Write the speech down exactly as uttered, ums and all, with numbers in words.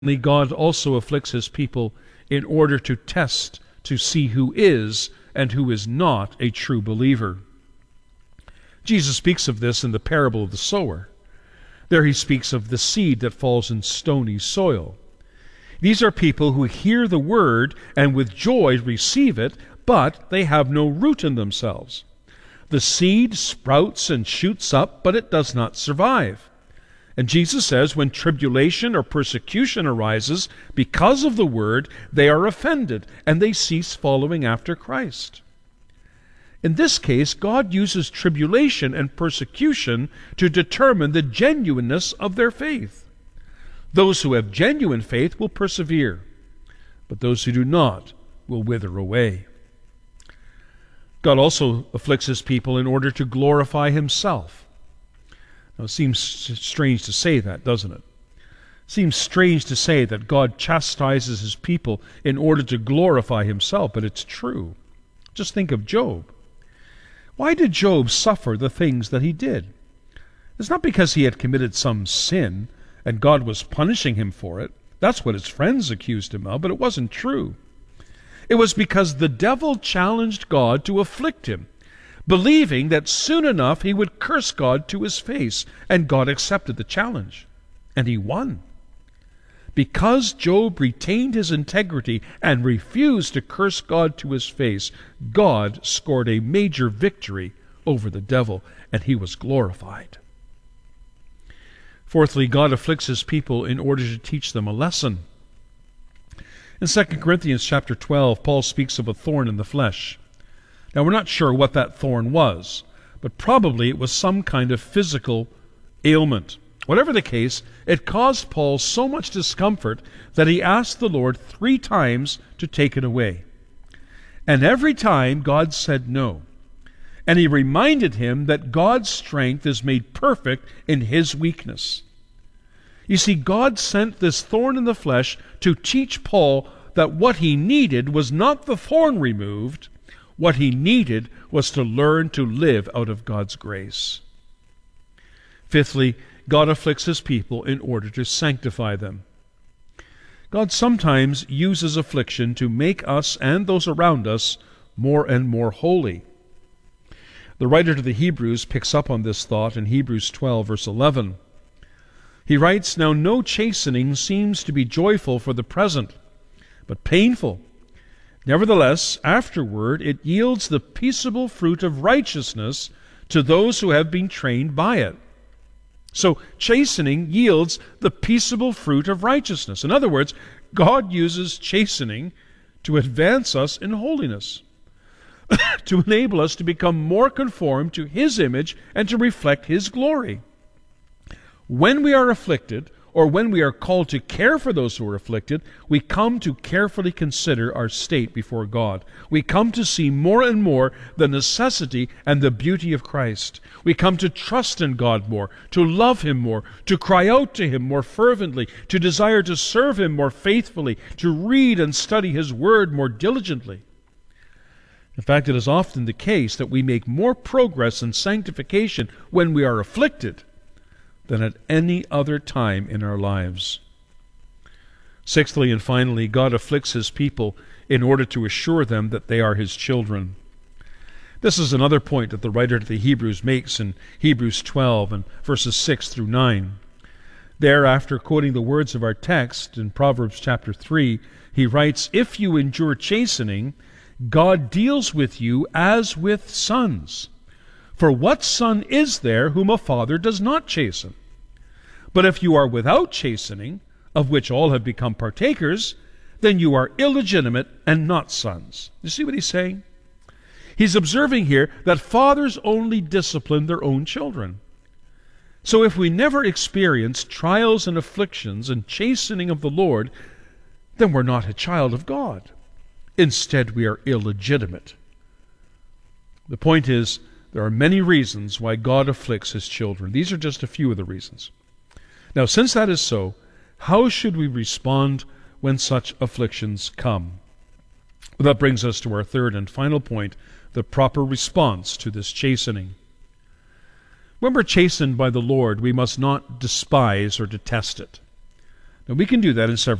God also afflicts his people in order to test, to see who is and who is not a true believer. Jesus speaks of this in the parable of the sower. There he speaks of the seed that falls in stony soil. These are people who hear the word and with joy receive it, but they have no root in themselves. The seed sprouts and shoots up, but it does not survive. And Jesus says when tribulation or persecution arises because of the word, they are offended and they cease following after Christ. In this case, God uses tribulation and persecution to determine the genuineness of their faith. Those who have genuine faith will persevere, but those who do not will wither away. God also afflicts his people in order to glorify himself. Now, it seems strange to say that, doesn't it? It seems strange to say that God chastises his people in order to glorify himself, but it's true. Just think of Job. Why did Job suffer the things that he did? It's not because he had committed some sin and God was punishing him for it. That's what his friends accused him of, but it wasn't true. It was because the devil challenged God to afflict him, believing that soon enough he would curse God to his face, and God accepted the challenge, and he won. Because Job retained his integrity and refused to curse God to his face, God scored a major victory over the devil, and he was glorified. Fourthly, God afflicts his people in order to teach them a lesson. In Second Corinthians chapter twelve, Paul speaks of a thorn in the flesh. Now, we're not sure what that thorn was, but probably it was some kind of physical ailment. Whatever the case, it caused Paul so much discomfort that he asked the Lord three times to take it away. And every time God said no. And he reminded him that God's strength is made perfect in his weakness. You see, God sent this thorn in the flesh to teach Paul that what he needed was not the thorn removed. What he needed was to learn to live out of God's grace. Fifthly, God afflicts his people in order to sanctify them. God sometimes uses affliction to make us and those around us more and more holy. The writer to the Hebrews picks up on this thought in Hebrews twelve, verse eleven. He writes, "Now no chastening seems to be joyful for the present, but painful. Nevertheless, afterward it yields the peaceable fruit of righteousness to those who have been trained by it." So chastening yields the peaceable fruit of righteousness. In other words, God uses chastening to advance us in holiness, to enable us to become more conformed to his image and to reflect his glory. When we are afflicted, or when we are called to care for those who are afflicted, we come to carefully consider our state before God. We come to see more and more the necessity and the beauty of Christ. We come to trust in God more, to love him more, to cry out to him more fervently, to desire to serve him more faithfully, to read and study his word more diligently. In fact, it is often the case that we make more progress in sanctification when we are afflicted than at any other time in our lives. Sixthly and finally, God afflicts his people in order to assure them that they are his children. This is another point that the writer to the Hebrews makes in Hebrews twelve and verses six through nine. There, after quoting the words of our text in Proverbs chapter three, he writes, "If you endure chastening, God deals with you as with sons. For what son is there whom a father does not chasten? But if you are without chastening, of which all have become partakers, then you are illegitimate and not sons." You see what he's saying? He's observing here that fathers only discipline their own children. So if we never experience trials and afflictions and chastening of the Lord, then we're not a child of God. Instead, we are illegitimate. The point is, there are many reasons why God afflicts his children. These are just a few of the reasons. Now, since that is so, how should we respond when such afflictions come? Well, that brings us to our third and final point, the proper response to this chastening. When we're chastened by the Lord, we must not despise or detest it. Now, we can do that in several